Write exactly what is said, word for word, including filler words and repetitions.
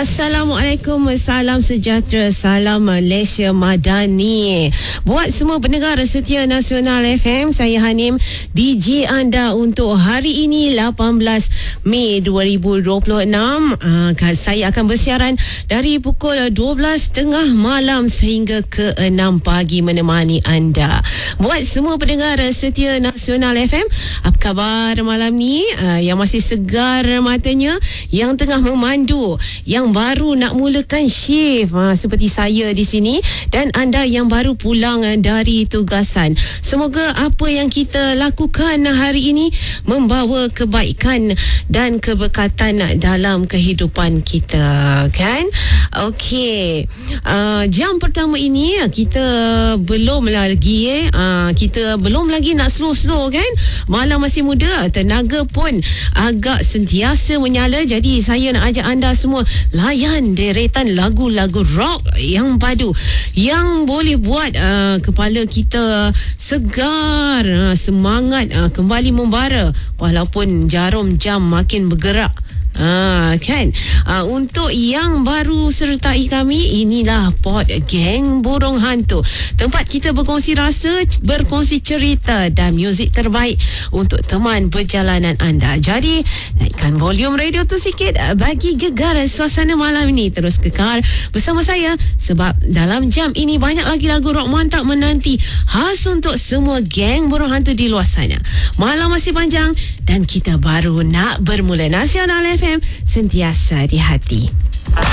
Assalamualaikum, salam sejahtera, salam Malaysia Madani. Buat semua pendengar setia Nasional F M, saya Hanim, D J anda untuk hari ini lapan belas Mei dua ribu dua puluh enam. Uh, saya akan bersiaran dari pukul dua belas tiga puluh malam sehingga ke enam pagi menemani anda. Buat semua pendengar setia Nasional F M, apa khabar malam ni? Uh, yang masih segar matanya, yang tengah memandu, yang baru nak mulakan shift ha, seperti saya di sini, dan anda yang baru pulang dari tugasan. Semoga apa yang kita lakukan hari ini membawa kebaikan dan keberkatan dalam kehidupan kita, kan? Okey, uh, jam pertama ini kita belum lagi eh uh, kita belum lagi nak slow-slow, kan? Malam masih muda, tenaga pun agak sentiasa menyala. Jadi saya nak ajak anda semua layan deretan lagu-lagu rock yang padu, yang boleh buat uh, kepala kita segar, uh, semangat uh, kembali membara walaupun jarum jam makin bergerak. Ah, kan? Ah, untuk yang baru sertai kami, inilah Pod Gang Burung Hantu, tempat kita berkongsi rasa, berkongsi cerita dan muzik terbaik untuk teman perjalanan anda. Jadi naikkan volume radio tu sikit bagi gegar suasana malam ini. Terus kekal bersama saya, sebab dalam jam ini banyak lagi lagu rock mantap menanti khas untuk semua geng burung hantu di luar sana. Malam masih panjang dan kita baru nak bermula. Nasional F M, sentiasa di hati.